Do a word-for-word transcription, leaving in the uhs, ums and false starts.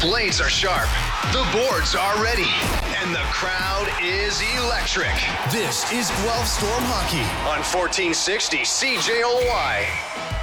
blades are sharp, the boards are ready, and the crowd is electric. This is Guelph Storm Hockey on fourteen sixty C J O Y.